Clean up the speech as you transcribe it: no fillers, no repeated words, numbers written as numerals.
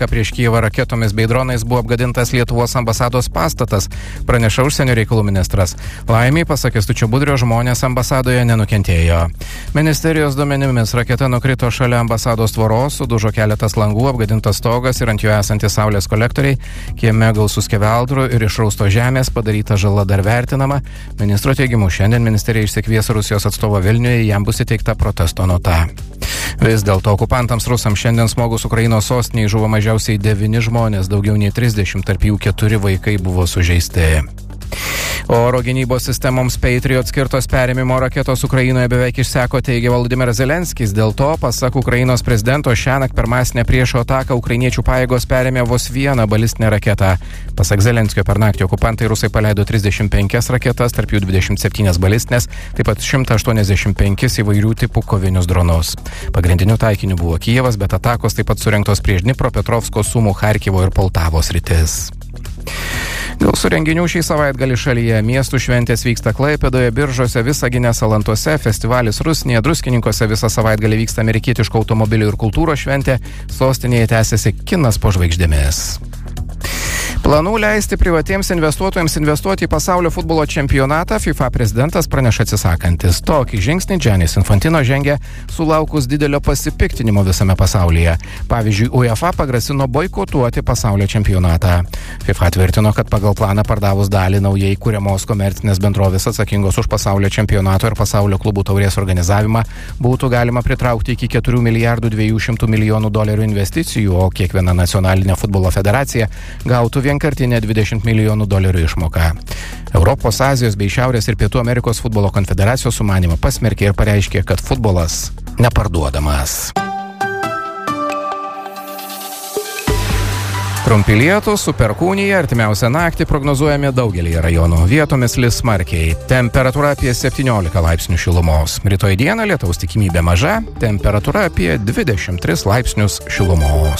Prieš Kijevą raketomis bei dronais buvo apgadintas Lietuvos ambasados pastatas, praneša užsienio reikalų ministras. Laimiai, pasak Kęstučio Budrio, žmonės ambasadoje nenukentėjo. Ministerijos duomenimis raketa nukrito šalia ambasados tvoros, sudužo keletas langų, apgadintas stogas ir ant jų esantys saulės kolektoriai. Kieme gausus skeveldrų ir išrausto žemės, padaryta žala dar vertinama. Ministro teigimu, šiandien ministerija išsikvies Rusijos atstovą Vilniuje, jam bus įteikta protesto nota. Vis dėlto okupantams rusams šiandien smogus Ukrainos sostinėje žuvo mažiausiai 9 žmonės, daugiau nei 30, tarp jų 4 vaikai buvo sužeisti. Oro gynybos sistemoms Patriot skirtos perėmimo raketos Ukrainoje beveik išseko, teigia Volodymyras Zelenskis. Dėl to, pasak Ukrainos prezidento, šiąnakt per masinę priešo ataką ukrainiečių pajėgos perėmė vos vieną balistinę raketą. Pasak Zelenskio, per naktį okupantai rusai paleido 35 raketas, tarp jų 27 balistinės, taip pat 185 įvairių tipų kovinius dronus. Pagrindiniu taikiniu buvo Kijevas, bet atakos taip pat surengtos prieš Dnipropetrovsko, Sumų, Charkivo ir Poltavos sritis. Gausu renginių šį savaitgalį šalyje. Miestų šventės vyksta Klaipėdoje, Biržuose, Visagine, Salantuose, festivalis Rusnėje, Druskininkuose visą savaitgalį vyksta amerikietiško automobilių ir kultūros šventė, sostinėje tęsiasi kinas po žvaigždėmis. Planų leisti privatiems investuotojams investuoti į pasaulio futbolo čempionatą FIFA prezidentas praneša atsisakantis. Tokį žingsnį Giannis Infantino žengia sulaukus didelio pasipiktinimo visame pasaulyje. Pavyzdžiui, UEFA pagrasino boikotuoti pasaulio čempionatą. FIFA tvirtino, kad pagal planą pardavus dalį naujai kuriamos komercinės bendrovės atsakingos už pasaulio čempionato ir pasaulio klubų taurės organizavimą būtų galima pritraukti iki 4 milijardų 200 milijonų dolerių investicijų, o kiekviena nacionalinė futbolo federacija gautų vienkartinę 20 milijonų dolerių išmoką. Europos, Azijos bei Šiaurės ir Pietų Amerikos futbolo konfederacijos sumanymą pasmerkė ir pareiškė, kad futbolas neparduodamas. Trumpi lietūs su perkūnija artimiausią naktį prognozuojami daugelį rajonų. Vietomis lis smarkiai. Temperatūra apie 17 laipsnių šilumos. Rytoj dieną lietaus tikimybė maža. Temperatūra apie 23 laipsnius šilumos.